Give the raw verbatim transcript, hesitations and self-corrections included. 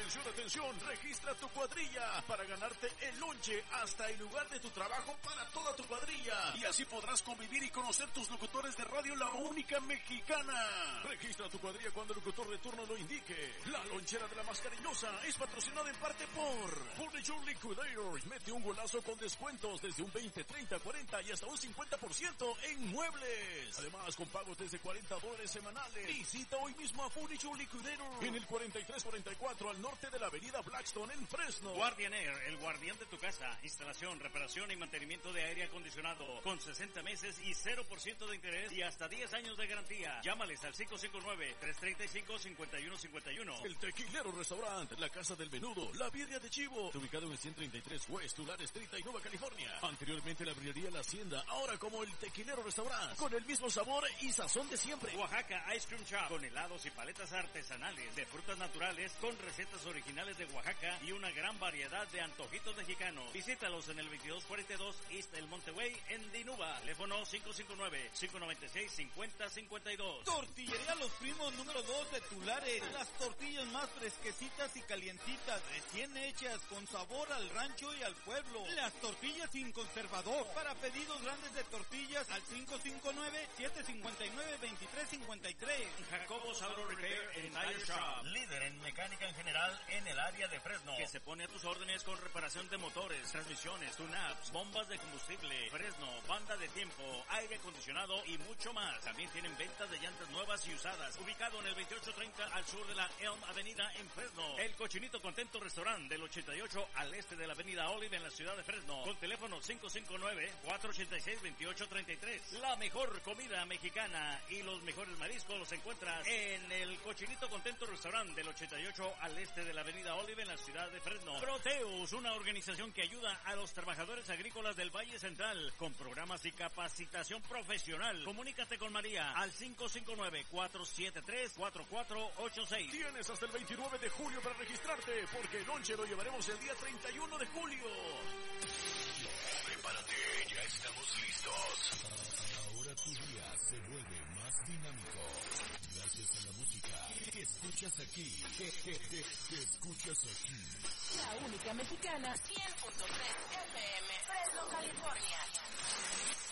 Atención, atención, registra tu cuadrilla para ganarte el lonche hasta el lugar de tu trabajo para toda tu cuadrilla. Y así podrás convivir y conocer tus locutores de radio La Única Mexicana. Registra tu cuadrilla cuando el locutor de turno lo indique. La lonchera de la Mascariñosa es patrocinada en parte por Furniture Liquidators. Mete un golazo con descuentos desde un veinte, treinta, cuarenta y hasta un cincuenta por ciento en muebles. Además, con pagos desde cuarenta dólares semanales. Visita hoy mismo a Furniture Liquidators en el cuarenta y tres cuarenta y cuatro al norte de la avenida Blackstone en Fresno. Guardian Air, el guardián de tu casa. Instalación, reparación y mantenimiento de aire acondicionado con sesenta meses y cero por ciento de interés y hasta diez años de garantía. Llámales al cinco cinco nueve, tres tres cinco, cinco uno cinco uno. El Tequilero Restaurant, la Casa del Menudo, la Birria de Chivo, ubicado en el ciento treinta y tres West Tulare Street y Nueva California. Anteriormente la birrería La Hacienda, ahora como el Tequilero Restaurant, con el mismo sabor y sazón de siempre. Oaxaca Ice Cream Shop, con helados y paletas artesanales de frutas naturales, con recetas originales de Oaxaca y una gran variedad de antojitos mexicanos. Visítalos en el veintidós cuarenta y dos East del Monteway en Dinuba. Teléfono cinco cinco nueve, cinco nueve seis, cinco cero cinco dos. Tortillería Los Primos número dos de Tulare. Las tortillas más fresquecitas y calientitas, recién hechas, con sabor al rancho y al pueblo. Las tortillas sin conservador. Para pedidos grandes de tortillas al cinco cinco nueve, siete cinco nueve, dos tres cinco tres. Jacobos Auto Repair and Tire Shop, líder en mecánica en general en el área de Fresno, que se pone a tus órdenes con reparación de motores, transmisiones, tune-ups, bombas de combustible. Fresno, banda de tiempo, aire acondicionado y mucho más. También tienen ventas de llantas nuevas y usadas. Ubicado en el veintiocho treinta al sur de la Elm Avenida en Fresno. El Cochinito Contento Restaurant del ochenta y ocho al este de la Avenida Olive en la ciudad de Fresno. Con teléfono cinco cinco nueve, cuatro ocho seis, dos ocho tres tres. La mejor comida mexicana y los mejores mariscos los encuentras en el Cochinito Contento Restaurant del ochenta y ocho al este de la Avenida Olive en la ciudad de Fresno. Proteus, una organización que ayuda a los trabajadores agrícolas del Valle Central con programas y capacitación profesional. Comunícate con María al cinco cinco nueve, cuatro siete tres, cuatro cuatro ocho seis. Tienes hasta el veintinueve de julio para registrarte, porque el lonche lo llevaremos el día treinta y uno de julio. Prepárate, ya estamos listos. Ahora tu día se vuelve más dinámico. Gracias a la música que escuchas aquí. Que, que, que, que escuchas aquí. La Única Mexicana, cien punto tres F M, Fresno, California.